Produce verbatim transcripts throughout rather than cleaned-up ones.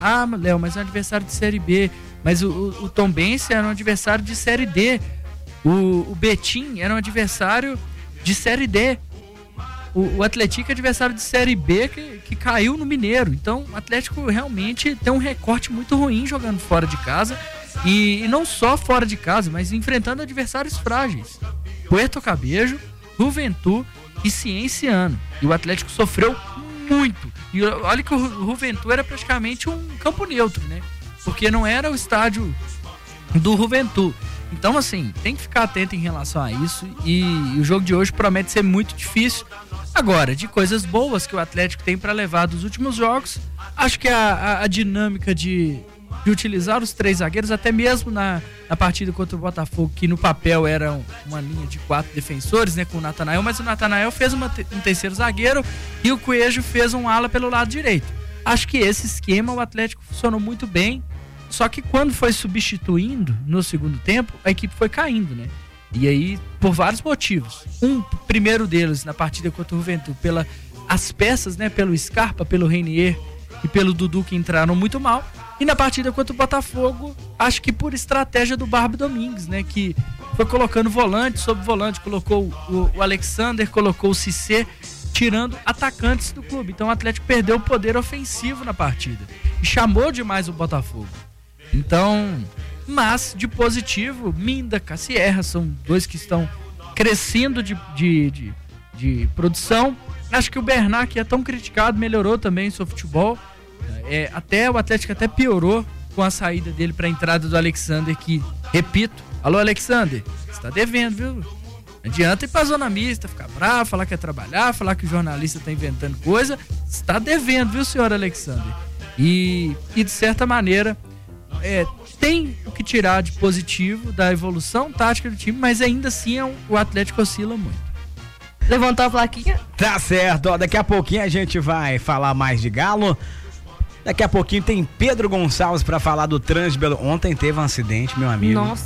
Ah, Léo, mas é um adversário de Série B. Mas o, o, o Tombense era um adversário de Série D. O, o Betim era um adversário de Série D. O, o Atlético é adversário de Série B que, que caiu no Mineiro. Então o Atlético realmente tem um recorte muito ruim jogando fora de casa. E, e não só fora de casa, mas enfrentando adversários frágeis. Puerto Cabello, Juventud e Cienciano. E o Atlético sofreu muito. E olha que o Juventud era praticamente um campo neutro, né? Porque não era o estádio do Juventud. Então, assim, tem que ficar atento em relação a isso. E, e o jogo de hoje promete ser muito difícil. Agora, de coisas boas que o Atlético tem para levar dos últimos jogos, acho que a, a, a dinâmica de, de utilizar os três zagueiros, até mesmo na, na partida contra o Botafogo, que no papel era uma linha de quatro defensores, né, com o Natanael, mas o Natanael fez uma, um terceiro zagueiro e o Coelho fez um ala pelo lado direito. Acho que esse esquema o Atlético funcionou muito bem. Só que quando foi substituindo no segundo tempo, a equipe foi caindo, né? E aí, por vários motivos. Um primeiro deles, na partida contra o Juventud, pela as peças, né? Pelo Scarpa, pelo Reinier e pelo Dudu, que entraram muito mal. E na partida contra o Botafogo, acho que por estratégia do Barba Domingues, né? Que foi colocando volante sobre volante, colocou o, o Alexander, colocou o Cissé, tirando atacantes do clube. Então o Atlético perdeu o poder ofensivo na partida. E chamou demais o Botafogo. Então, mas de positivo, Minda, Cassierra, são dois que estão crescendo de, de, de, de produção. Acho que o Bernard, que é tão criticado, melhorou também seu futebol. É, até o Atlético até piorou com a saída dele para a entrada do Alexander, que, repito, alô Alexander, você está devendo, viu? Não adianta ir pra zona mista, ficar bravo, falar que é trabalhar, falar que o jornalista está inventando coisa. Está devendo, viu, senhor Alexander? E, e de certa maneira... É, tem o que tirar de positivo da evolução tática do time, mas ainda assim é um, o Atlético oscila muito. Levantou a plaquinha? Tá certo, ó, daqui a pouquinho a gente vai falar mais de Galo. Daqui a pouquinho tem Pedro Gonçalves pra falar do trânsito. Ontem teve um acidente, meu amigo. Nossa.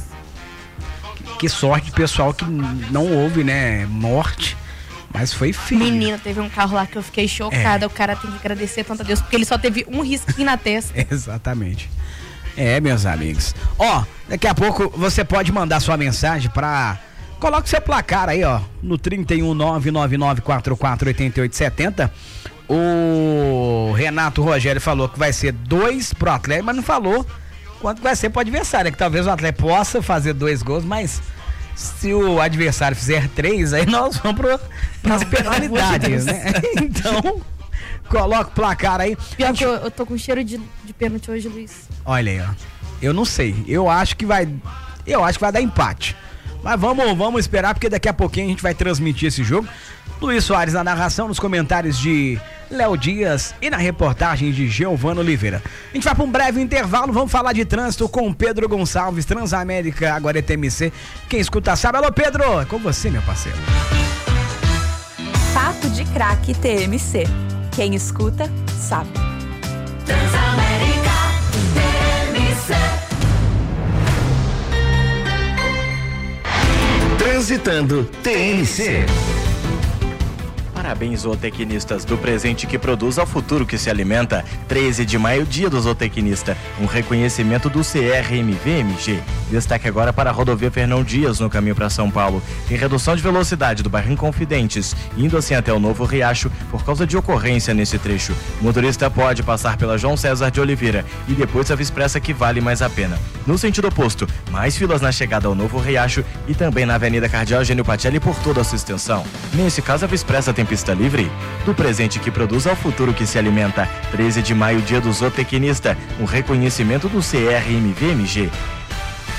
Que, que sorte, pessoal, que não houve, né, morte. Mas foi feio. Menina, teve um carro lá que eu fiquei chocada. É. O cara tem que agradecer tanto a Deus, porque ele só teve um risquinho na testa. Exatamente. É, meus amigos. Ó, daqui a pouco você pode mandar sua mensagem pra... Coloque seu placar aí, ó, no trinta e um, nove nove nove quatro quatro oito oito sete zero. O Renato Rogério falou que vai ser dois pro Atlético, mas não falou quanto vai ser pro adversário. É que talvez o Atlético possa fazer dois gols, mas se o adversário fizer três, aí nós vamos pro, pras penalidades, né? Então... Coloca o placar aí. Pior que eu, eu tô com cheiro de, de pênalti hoje, Luiz. Olha aí, ó. Eu não sei. Eu acho que vai. Eu acho que vai dar empate. Mas vamos, vamos esperar, porque daqui a pouquinho a gente vai transmitir esse jogo. Luiz Soares na narração, nos comentários de Léo Dias e na reportagem de Giovano Oliveira. A gente vai para um breve intervalo, vamos falar de trânsito com Pedro Gonçalves, Transamérica, agora é T M C. Quem escuta sabe. Alô, Pedro, é com você, meu parceiro. Papo de Craque T M C. Quem escuta, sabe. Transamérica T M C. Transitando T M C. Parabéns, zootecnistas, do presente que produz ao futuro que se alimenta. treze de maio, dia do zootecnista. Um reconhecimento do C R M V M G. Destaque agora para a rodovia Fernão Dias, no caminho para São Paulo. Tem redução de velocidade do bairro Inconfidentes, indo assim até o Novo Riacho, por causa de ocorrência nesse trecho. O motorista pode passar pela João César de Oliveira e depois a Via Expressa, que vale mais a pena. No sentido oposto, mais filas na chegada ao Novo Riacho e também na Avenida Cardeal Gênio Patelli por toda a sua extensão. Nesse caso, a Via Expressa tem pista livre. Do presente que produz ao futuro que se alimenta. treze de maio, dia do zootecnista. Um reconhecimento do C R M V M G.